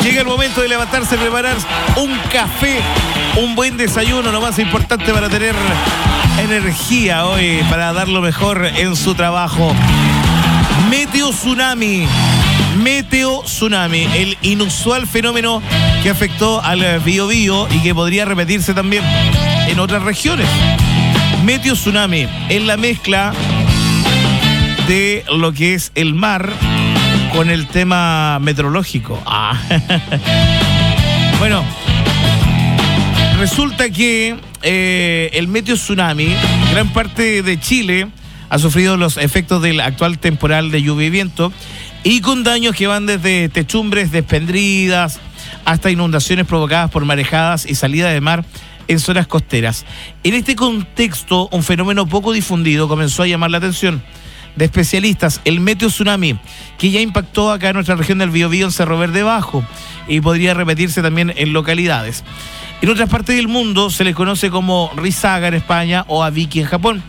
Llega el momento de levantarse, preparar un café, un buen desayuno, lo más importante para tener energía hoy, para dar lo mejor en su trabajo. Meteo Tsunami, el inusual fenómeno que afectó al Biobío y que podría repetirse también en otras regiones. Meteo Tsunami es la mezcla de lo que es el mar con el tema meteorológico. Bueno, resulta que el Meteo Tsunami, gran parte de Chile ha sufrido los efectos del actual temporal de lluvia y viento, y con daños que van desde techumbres desprendidas hasta inundaciones provocadas por marejadas y salida de mar en zonas costeras. En este contexto, un fenómeno poco difundido comenzó a llamar la atención de especialistas, el Meteo Tsunami, que ya impactó acá en nuestra región del Biobío, en Cerro Verde Bajo, y podría repetirse también en localidades. En otras partes del mundo se les conoce como Risaga en España o Abiki en Japón.